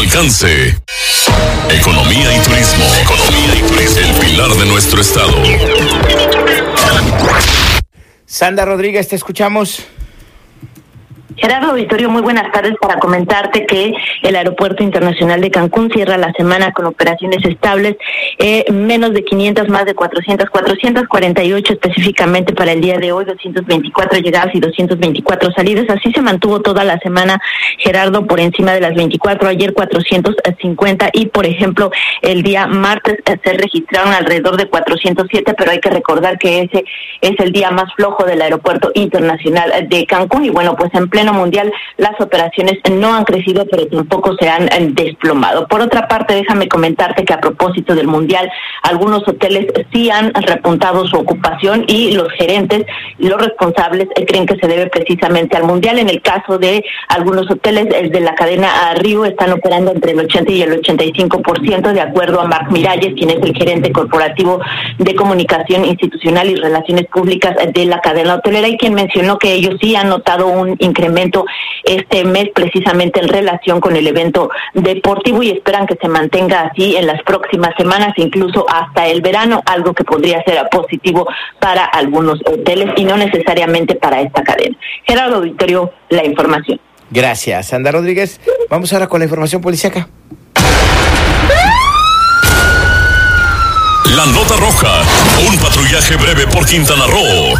alcance. Economía y turismo. Economía y turismo. El pilar de nuestro estado. Sandra Rodríguez, te escuchamos. Gerardo Auditorio, muy buenas tardes, para comentarte que el Aeropuerto Internacional de Cancún cierra la semana con operaciones estables, menos de 500, más de 448 específicamente para el día de hoy, 224 llegadas y 224 salidas. Así se mantuvo toda la semana, Gerardo, por encima de las 24, ayer 450 y, por ejemplo, el día martes se registraron alrededor de 407, pero hay que recordar que ese es el día más flojo del Aeropuerto Internacional de Cancún y bueno, pues en pleno mundial las operaciones no han crecido, pero tampoco se han desplomado. Por otra parte, déjame comentarte que a propósito del mundial, algunos hoteles sí han repuntado su ocupación y los gerentes y los responsables creen que se debe precisamente al mundial. En el caso de algunos hoteles de la cadena Rio, están operando entre el 80 y el 85%, de acuerdo a Marc Miralles, quien es el gerente corporativo de comunicación institucional y relaciones públicas de la cadena hotelera, y quien mencionó que ellos sí han notado un incremento este mes precisamente en relación con el evento deportivo y esperan que se mantenga así en las próximas semanas, incluso hasta el verano, algo que podría ser positivo para algunos hoteles y no necesariamente para esta cadena. Gerardo Auditorio, la información. Gracias, Sandra Rodríguez. Vamos ahora con la información policíaca. La nota roja, un patrullaje breve por Quintana Roo.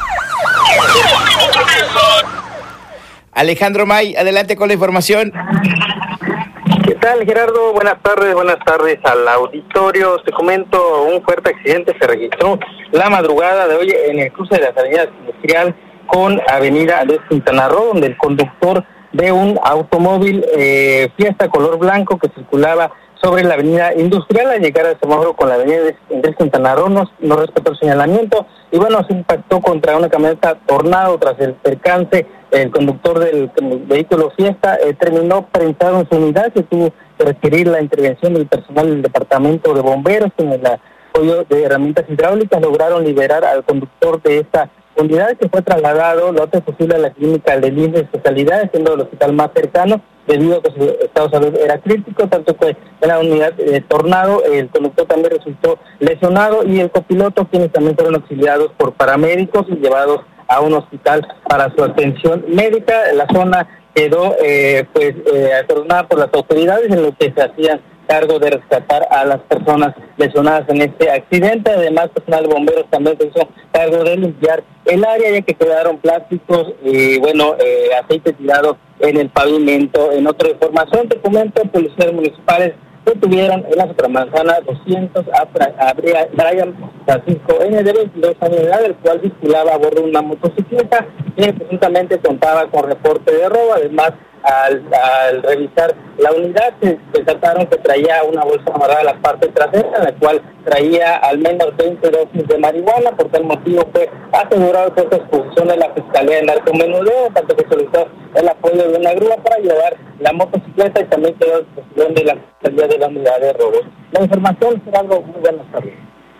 Alejandro May, adelante con la información. ¿Qué tal, Gerardo? Buenas tardes al auditorio. Te comento, un fuerte accidente se registró la madrugada de hoy en el cruce de las avenidas Industrial con Avenida de Quintana Roo, donde el conductor de un automóvil Fiesta color blanco que circulaba sobre la avenida Industrial, al llegar al semáforo con la avenida de Quintana Roo no respetó el señalamiento y bueno, se impactó contra una camioneta Tornado. Tras el percance, el conductor del vehículo Fiesta terminó prensado en su unidad, que tuvo que requerir la intervención del personal del departamento de bomberos. Con el apoyo de herramientas hidráulicas lograron liberar al conductor de esta unidad, que fue trasladado lo antes posible a la clínica de IMSS de especialidades, siendo el hospital más cercano, debido a que su estado de salud era crítico. Tanto que en la unidad Tornado el conductor también resultó lesionado y el copiloto, quienes también fueron auxiliados por paramédicos y llevados a un hospital para su atención médica. La zona quedó acordonada por las autoridades, en lo que se hacían cargo de rescatar a las personas lesionadas en este accidente. Además, personal de bomberos también se hizo cargo de limpiar el área, ya que quedaron plásticos y aceite tirado en el pavimento. En otra información te comento, policías municipales detuvieron en la Supermanzana 200 a Brian Francisco N., de 22 años de edad, el cual circulaba a bordo de una motocicleta que presuntamente contaba con reporte de robo. Además, al revisar la unidad, se percataron que traía una bolsa amarrada a la parte trasera, en la cual traía al menos 20 dosis de marihuana. Por tal motivo fue asegurado que esta exposición de la Fiscalía de Narcomenudeo, tanto que solicitó el apoyo de una grúa para llevar la motocicleta y también quedó a disposición de la Fiscalía de la Unidad de Robos. La información será algo muy buenas tardes.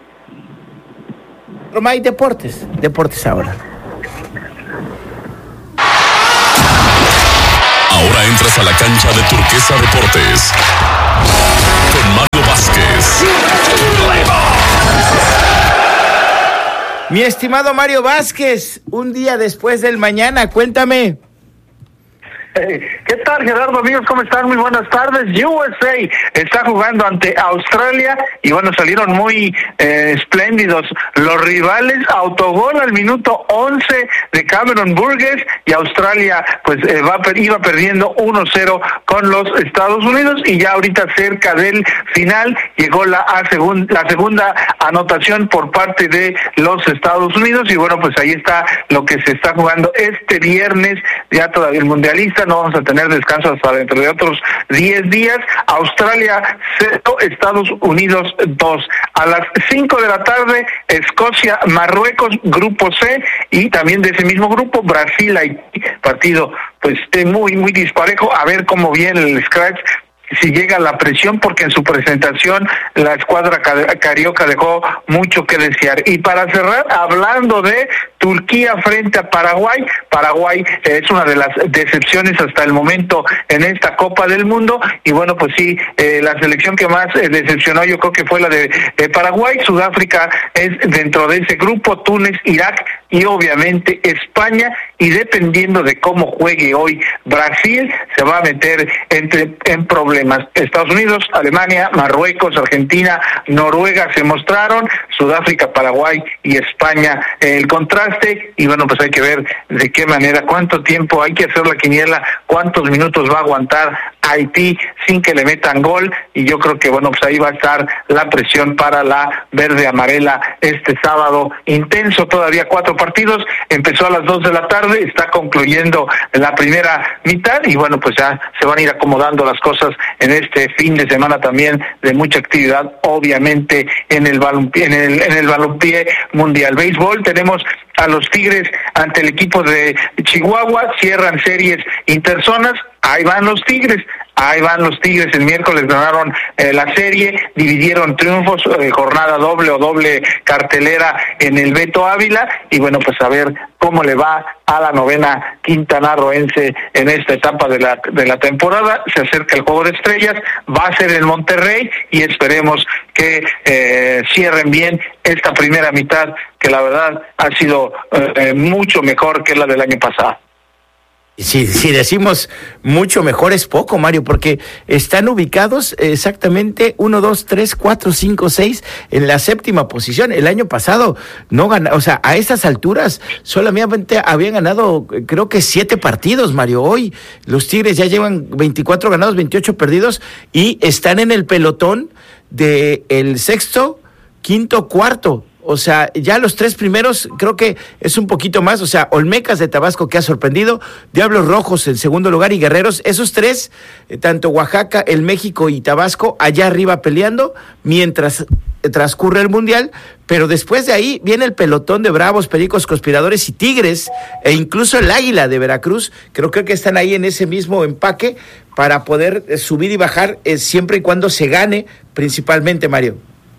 Romay, deportes ahora. Ahora entras a la cancha de Turquesa Deportes con Mario Vázquez. Mi estimado Mario Vázquez, un día después del mañana, cuéntame. ¿Qué tal, Gerardo? Amigos, ¿cómo están? Muy buenas tardes. USA está jugando ante Australia y bueno, salieron muy espléndidos los rivales. Autogol al minuto 11 de Cameron Burgess y Australia pues iba perdiendo 1-0 con los Estados Unidos y ya ahorita cerca del final llegó la segunda anotación por parte de los Estados Unidos y bueno, pues ahí está lo que se está jugando este viernes. Ya todavía el mundialista, no vamos a tener descanso hasta dentro de otros 10 días. Australia 0, Estados Unidos 2. A las 5 de la tarde, Escocia, Marruecos, grupo C, y también de ese mismo grupo, Brasil, Haití, partido pues muy, muy disparejo. A ver cómo viene el scratch, si llega la presión, porque en su presentación la escuadra carioca dejó mucho que desear. Y para cerrar, hablando de Turquía frente a Paraguay. Paraguay es una de las decepciones hasta el momento en esta Copa del Mundo, y bueno, pues sí, la selección que más decepcionó yo creo que fue la de Paraguay. Sudáfrica es dentro de ese grupo, Túnez, Irak y obviamente España, y dependiendo de cómo juegue hoy Brasil, se va a meter en problemas. Estados Unidos, Alemania, Marruecos, Argentina, Noruega se mostraron, Sudáfrica, Paraguay y España el contraste, y bueno, pues hay que ver de qué manera, cuánto tiempo hay que hacer la quiniela, cuántos minutos va a aguantar Haití sin que le metan gol, y yo creo que bueno, pues ahí va a estar la presión para la verde amarela este sábado intenso. Todavía 4 partidos, empezó a las 2 de la tarde, está concluyendo la primera mitad, y bueno, pues ya se van a ir acomodando las cosas en este fin de semana también de mucha actividad, obviamente en el balompié, en el balompié mundial. Béisbol, tenemos a los Tigres ante el equipo de Chihuahua, cierran series interzonas. Ahí van los Tigres, el miércoles ganaron la serie, dividieron triunfos, jornada doble o doble cartelera en el Beto Ávila, y bueno, pues a ver cómo le va a la novena quintanarroense en esta etapa de la temporada. Se acerca el Juego de Estrellas, va a ser en Monterrey, y esperemos que cierren bien esta primera mitad, que la verdad ha sido mucho mejor que la del año pasado. Si decimos mucho mejor es poco, Mario, porque están ubicados exactamente 1, 2, 3, 4, 5, 6 en la 7ª posición. El año pasado no ganaron, o sea, a estas alturas solamente habían ganado creo que 7 partidos, Mario. Hoy los Tigres ya llevan 24 ganados, 28 perdidos, y están en el pelotón de el 6º, 5º, 4º. O sea, ya los 3 primeros creo que es un poquito más. O sea, Olmecas de Tabasco, que ha sorprendido, Diablos Rojos en segundo lugar, y Guerreros, esos 3, tanto Oaxaca, el México y Tabasco, allá arriba peleando mientras transcurre el Mundial. Pero después de ahí viene el pelotón de Bravos, Pericos, Conspiradores y Tigres, e incluso el Águila de Veracruz. Creo que están ahí en ese mismo empaque para poder subir y bajar siempre y cuando se gane, principalmente, Mario.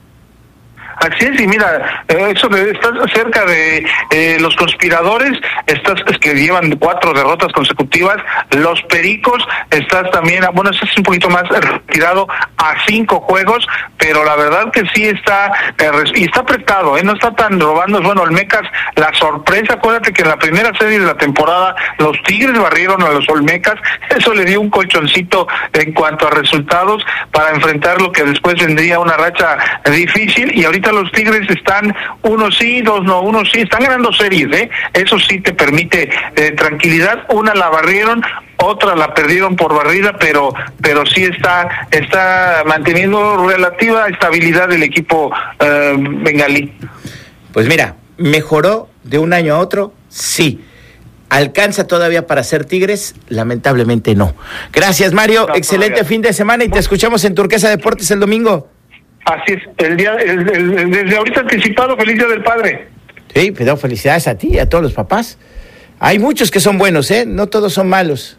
Así es, y mira, eso está cerca de los Conspiradores, estás que llevan 4 derrotas consecutivas, los Pericos, estás también, bueno, estás un poquito más retirado a 5 juegos, pero la verdad que sí está, y está apretado, no está tan robando. Bueno, Olmecas, la sorpresa, acuérdate que en la primera serie de la temporada los Tigres barrieron a los Olmecas, eso le dio un colchoncito en cuanto a resultados para enfrentar lo que después vendría una racha difícil, y ahorita los Tigres están 1 sí, 2 no, 1 sí, están ganando series, eso sí te permite tranquilidad. Una la barrieron, otra la perdieron por barrida, pero sí está manteniendo relativa estabilidad el equipo bengalí. Pues mira, mejoró de un año a otro, sí. ¿Alcanza todavía para ser Tigres? Lamentablemente no. Gracias, Mario, excelente fin de semana, y te escuchamos en Turquesa Deportes el domingo. Así es, desde ahorita anticipado, feliz Día del Padre. Sí, pero felicidades a ti y a todos los papás. Hay muchos que son buenos, no todos son malos.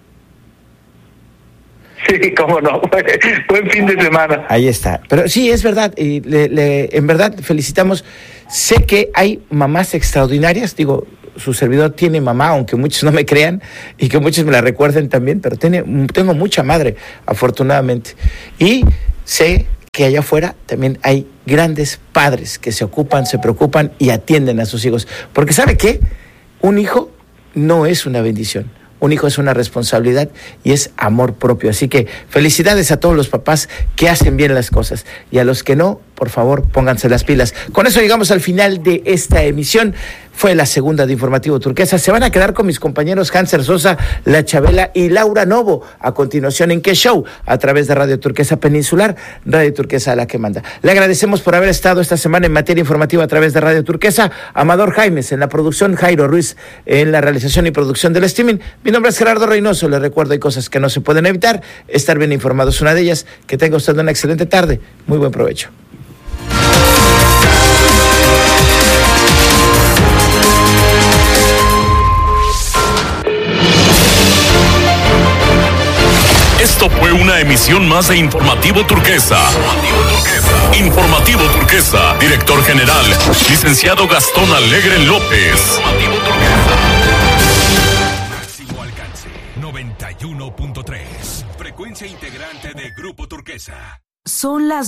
Sí, cómo no, buen fin de semana. Ahí está, pero sí, es verdad, y en verdad felicitamos. Sé que hay mamás extraordinarias, digo, su servidor tiene mamá, aunque muchos no me crean y que muchos me la recuerden también, pero tengo mucha madre, afortunadamente. Y sé que allá afuera también hay grandes padres que se ocupan, se preocupan y atienden a sus hijos. Porque ¿sabe qué? Un hijo no es una bendición. Un hijo es una responsabilidad y es amor propio. Así que felicidades a todos los papás que hacen bien las cosas. Y a los que no, por favor, pónganse las pilas. Con eso llegamos al final de esta emisión. Fue la segunda de Informativo Turquesa. Se van a quedar con mis compañeros Hanser Sosa, La Chabela y Laura Novo. A continuación, ¿en qué show? A través de Radio Turquesa Peninsular, Radio Turquesa la que manda. Le agradecemos por haber estado esta semana en materia informativa a través de Radio Turquesa. Amador Jaimes en la producción, Jairo Ruiz en la realización y producción del streaming. Mi nombre es Gerardo Reynoso. Le recuerdo, hay cosas que no se pueden evitar. Estar bien informados, una de ellas. Que tenga usted una excelente tarde. Muy buen provecho. Esto fue una emisión más de Informativo Turquesa. Informativo Turquesa, director general, licenciado Gastón Alegre López. Informativo Turquesa. Máximo alcance, 91.3. Frecuencia integrante de Grupo Turquesa. Son las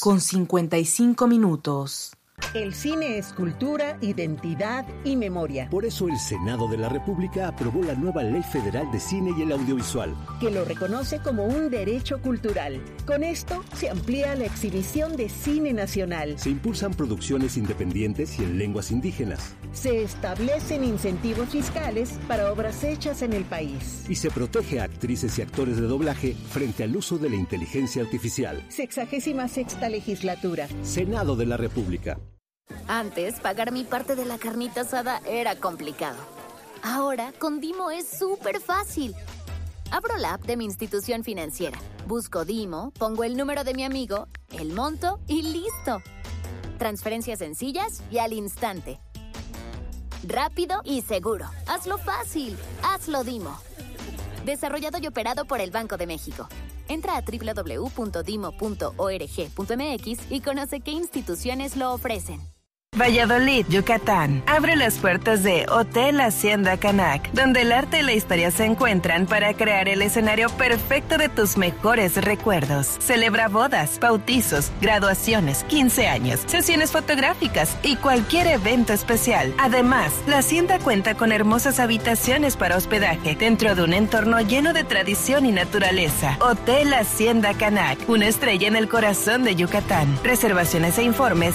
2:55. El cine es cultura, identidad y memoria. Por eso el Senado de la República aprobó la nueva Ley Federal de Cine y el Audiovisual, que lo reconoce como un derecho cultural. Con esto se amplía la exhibición de cine nacional. se impulsan producciones independientes y en lenguas indígenas, Se establecen incentivos fiscales para obras hechas en el país. y se protege a actrices y actores de doblaje frente al uso de la inteligencia artificial. 66ª legislatura. Senado de la República. Antes, pagar mi parte de la carnita asada era complicado. Ahora, con Dimo es súper fácil. Abro la app de mi institución financiera, busco Dimo, pongo el número de mi amigo, el monto y listo. Transferencias sencillas y al instante. Rápido y seguro. Hazlo fácil. Hazlo Dimo. Desarrollado y operado por el Banco de México. Entra a www.dimo.org.mx y conoce qué instituciones lo ofrecen. Valladolid, Yucatán. Abre las puertas de Hotel Hacienda Canac, donde el arte y la historia se encuentran para crear el escenario perfecto de tus mejores recuerdos. Celebra bodas, bautizos, graduaciones, 15 años, sesiones fotográficas y cualquier evento especial. Además, la Hacienda cuenta con hermosas habitaciones para hospedaje dentro de un entorno lleno de tradición y naturaleza. Hotel Hacienda Canac, una estrella en el corazón de Yucatán. Reservaciones e informes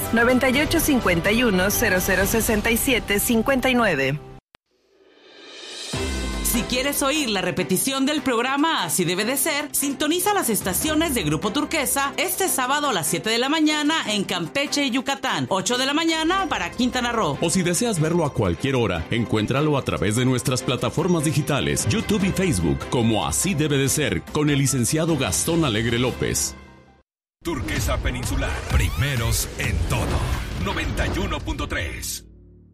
9851-0067-59. Si quieres oír la repetición del programa Así debe de ser, sintoniza las estaciones de Grupo Turquesa este sábado a las 7 de la mañana en Campeche y Yucatán, 8 de la mañana para Quintana Roo. O si deseas verlo a cualquier hora, encuéntralo a través de nuestras plataformas digitales, YouTube y Facebook, como Así debe de ser, con el licenciado Gastón Alegre López. Turquesa Peninsular, primeros en todo. 91.3.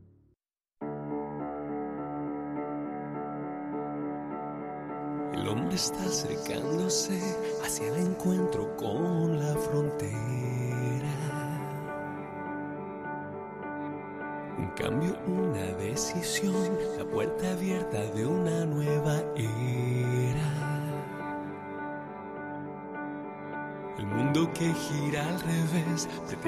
El hombre está acercándose hacia el encuentro con la frontera. Un cambio, una decisión, la puerta abierta de una nueva era. El mundo que gira al revés pretende